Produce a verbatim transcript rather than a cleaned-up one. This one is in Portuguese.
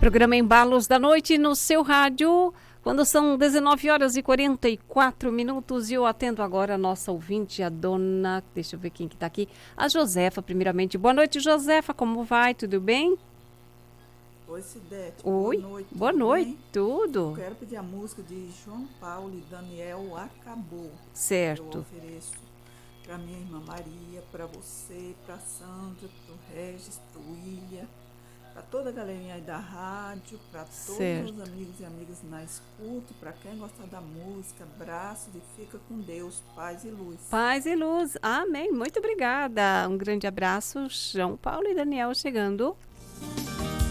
Programa Embalos da Noite no seu rádio, quando são dezenove horas e quarenta e quatro minutos, e eu atendo agora a nossa ouvinte, a dona, deixa eu ver quem que está aqui, a Josefa, primeiramente. Boa noite, Josefa, como vai? Tudo bem? Oi, Cidete. Oi, Boa noite, boa tudo noite, bem? Eu tudo quero pedir a música de João Paulo e Daniel Acabou. Eu certo. ofereço para minha irmã Maria, para você, para Sandra, para o Regis, para o William, para toda a galerinha aí da rádio, para todos os Certo. amigos e amigas na escuta, para quem gostar da música, abraços e fica com Deus, paz e luz. Paz e luz, amém, muito obrigada. Um grande abraço, João Paulo e Daniel chegando.